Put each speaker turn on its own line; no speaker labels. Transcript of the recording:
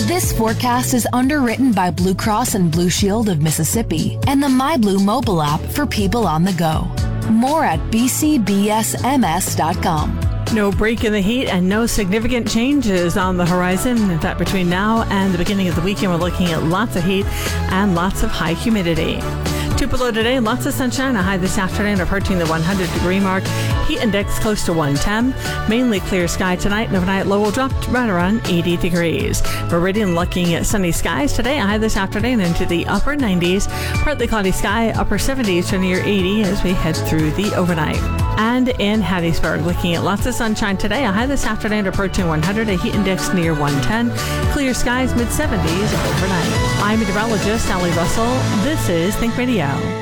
This forecast is underwritten by Blue Cross and Blue Shield of Mississippi and the MyBlue mobile app for people on the go. More at bcbsms.com.
No break in the heat and no significant changes on the horizon. In fact, between now and the beginning of the weekend, we're looking at lots of heat and lots of high humidity. Tupelo today, lots of sunshine, a high this afternoon approaching the 100-degree mark. Heat index close to 110. Mainly clear sky tonight, and overnight low will drop to right around 80 degrees. Meridian looking at sunny skies today, a high this afternoon into the upper 90s. Partly cloudy sky, upper 70s to near 80 as we head through the overnight. And in Hattiesburg, looking at lots of sunshine today, a high this afternoon approaching 100, a heat index near 110. Clear skies, mid-70s overnight. I'm meteorologist Allie Russell. This is Think Radio.